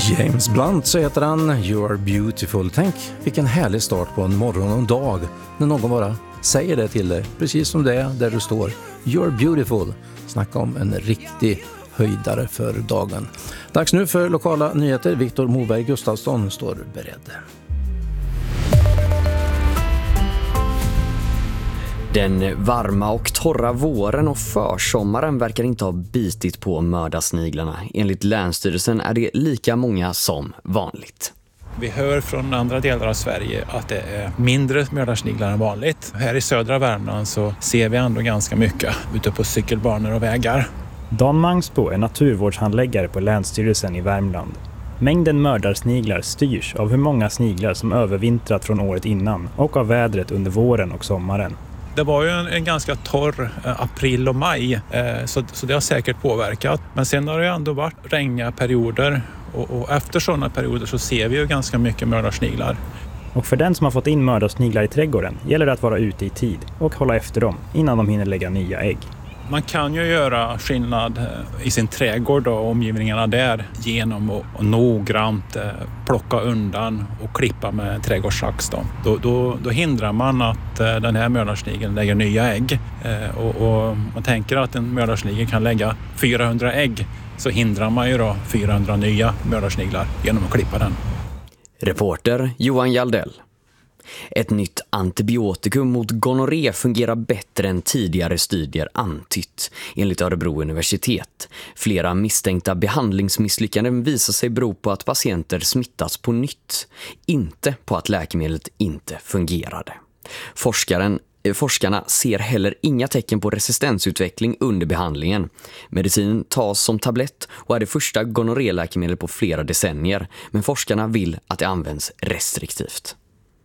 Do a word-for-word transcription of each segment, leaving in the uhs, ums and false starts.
James Blunt, så heter han. You are beautiful. Tänk vilken härlig start på en morgon och en dag när någon bara säger det till dig, precis som det är där du står. You are beautiful. Snacka om en riktig höjdare för dagen. Dags nu för lokala nyheter. Viktor Moberg Gustafsson står beredd. Den varma och torra våren och försommaren verkar inte ha bitit på mördarsniglarna. Enligt Länsstyrelsen är det lika många som vanligt. Vi hör från andra delar av Sverige att det är mindre mördarsniglar än vanligt. Här i södra Värmland så ser vi ändå ganska mycket ute på cykelbanor och vägar. Dan Mangsbo är naturvårdshandläggare på Länsstyrelsen i Värmland. Mängden mördarsniglar styrs av hur många sniglar som övervintrat från året innan och av vädret under våren och sommaren. Det var ju en, en ganska torr eh, april och maj eh, så, så det har säkert påverkat. Men sen har det ändå varit regniga perioder och, och efter sådana perioder så ser vi ju ganska mycket mördarsniglar. Och för den som har fått in mördarsniglar i trädgården gäller det att vara ute i tid och hålla efter dem innan de hinner lägga nya ägg. Man kan ju göra skillnad i sin trädgård och omgivningarna där genom att noggrant plocka undan och klippa med trädgårdssax. Då. Då, då, då hindrar man att den här mördarsnigeln lägger nya ägg. Och, och man tänker att en mördarsnigel kan lägga fyrahundra ägg, så hindrar man ju då fyrahundra nya mördarsniglar genom att klippa den. Reporter Johan Jaldell. Ett nytt antibiotikum mot gonorré fungerar bättre än tidigare studier antytt, enligt Örebro universitet. Flera misstänkta behandlingsmisslyckanden visar sig bero på att patienter smittats på nytt, inte på att läkemedlet inte fungerade. Forskaren Forskarna ser heller inga tecken på resistensutveckling under behandlingen. Medicin tas som tablett och är det första gonorréläkemedlet på flera decennier, men forskarna vill att det används restriktivt.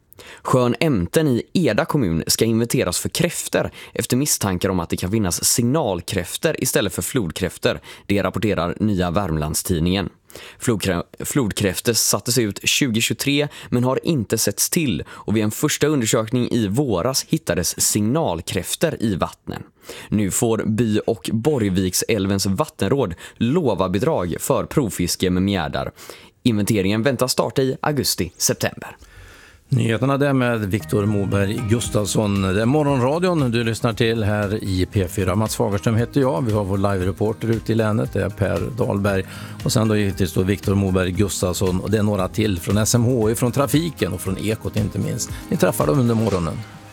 Sjön Ämten i Eda kommun ska inventeras för kräfter efter misstankar om att det kan finnas signalkräfter istället för flodkräfter. Det rapporterar Nya Värmlandstidningen. Flodkrä- flodkräfter sattes ut tjugo tjugotre men har inte setts till, och vid en första undersökning i våras hittades signalkräfter i vattnen. Nu får By- och Borgviksälvens vattenråd lova-bidrag för provfiske med mjärdar. Inventeringen väntas starta i augusti-september. Nyheterna där med Viktor Moberg Gustafsson. Det är morgonradion du lyssnar till här i P fyra. Mats Fagerström heter jag. Vi har vår live-reporter ute i länet. Det är Per Dahlberg. Och sen då givetvis då Viktor Moberg Gustafsson. Och det är några till från S M H I, från trafiken och från Ekot inte minst. Ni träffar dem under morgonen.